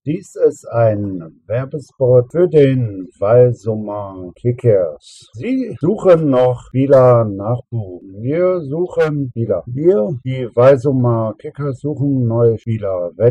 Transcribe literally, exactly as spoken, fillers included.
Dies ist ein Werbespot für den Walsumer Kickers. Sie suchen noch Spieler Nachwuchs. Wir suchen Spieler. Wir, die Walsumer Kickers, suchen neue Spieler. Wenn